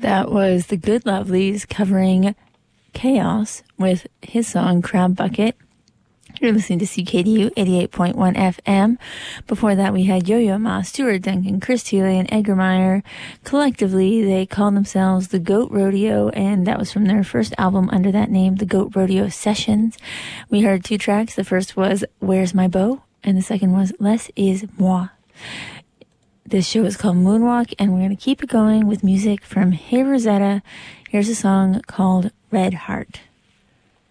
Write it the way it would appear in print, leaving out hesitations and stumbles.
That was the Good Lovelies covering Chaos with his song Crab Bucket. You're listening to CKDU 88.1 FM. Before that, we had Yo-Yo Ma, Stuart Duncan, Chris Thiele, and Edgar Meyer. Collectively, they called themselves The Goat Rodeo, and that was from their first album under that name, The Goat Rodeo Sessions. We heard two tracks. The first was Where's My Beau? And the second was Less Is Moi. This show is called Moonwalk, and we're going to keep it going with music from Hey Rosetta. Here's a song called Red Heart.